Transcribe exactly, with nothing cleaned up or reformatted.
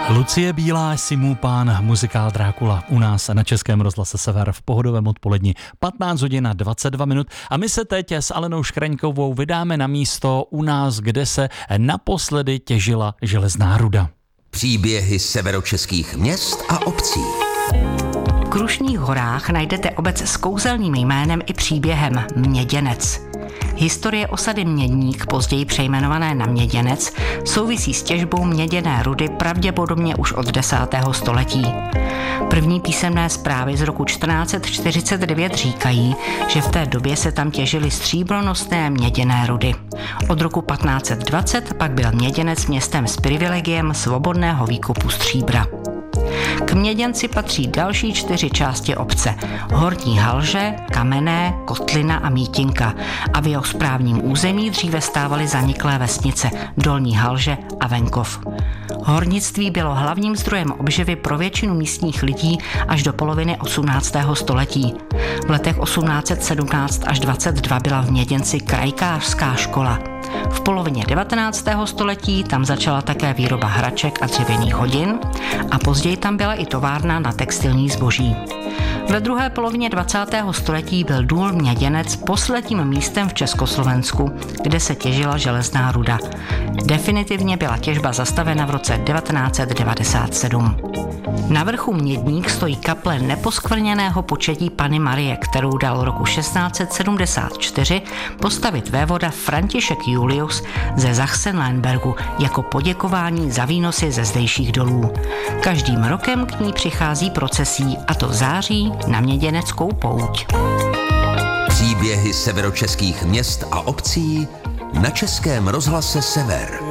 Lucie Bílá, Simů Pán, muzikál Drákula u nás na Českém rozhlase Sever v pohodovém odpoledni patnáct hodin a dvacet dva minut a my se teď s Alenou Škraňkovou vydáme na místo u nás, kde se naposledy těžila železná ruda. Příběhy severočeských měst a obcí. V Krušných horách najdete obec s kouzelným jménem i příběhem Měděnec. Historie osady Mědník, později přejmenované na Měděnec, souvisí s těžbou měděné rudy pravděpodobně už od desátého století. První písemné zprávy z roku čtrnáct set čtyřicet devět říkají, že v té době se tam těžily stříbronosné měděné rudy. Od roku patnáct set dvacet pak byl Měděnec městem s privilegiem svobodného výkupu stříbra. K Měděnci patří další čtyři části obce. Horní Halže, Kamenné, Kotlina a Mítinka. A v jeho správním území dříve stávaly zaniklé vesnice Dolní Halže a Venkov. Hornictví bylo hlavním zdrojem obživy pro většinu místních lidí až do poloviny osmnáctého století. V letech osmnáct set sedmnáct až dvacet dva byla v Měděnci krajkářská škola. V polovině devatenáctého století tam začala také výroba hraček a dřevěných hodin a později tam byla i továrna na textilní zboží. Ve druhé polovině dvacátého století byl důl Měděnec posledním místem v Československu, kde se těžila železná ruda. Definitivně byla těžba zastavena v roce devatenáct set devadesát sedm. Na vrchu Mědník stojí kaple neposkvrněného početí Panny Marie, kterou dal roku šestnáct set sedmdesát čtyři postavit vévoda František Julius ze Sachsen-Lauenburgu jako poděkování za výnosy ze zdejších dolů. Každým rokem k ní přichází procesí, a to v září na Měděneckou pouť. Příběhy severočeských měst a obcí na Českém rozhlase Sever.